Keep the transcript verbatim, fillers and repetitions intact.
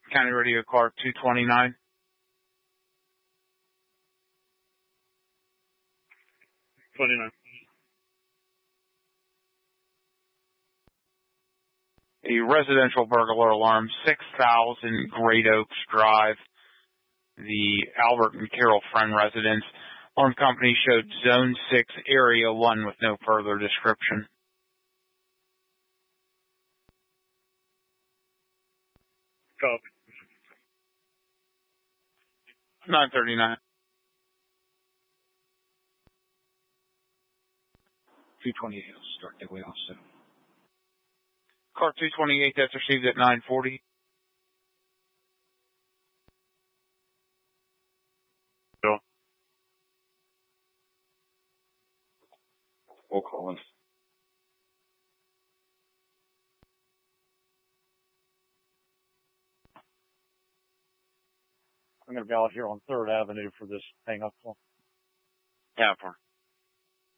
County Radio car two twenty-nine. twenty-nine. A residential burglar alarm, six thousand Great Oaks Drive, the Albert and Carol Friend residence. Alarm company showed Zone six, Area one with no further description. Copy. nine thirty-nine. two twenty-eight will start that way also. Car two twenty-eight, that's received at nine forty. Bill. We'll call him. I'm going to be out here on third Avenue for this hang-up call. Yeah, for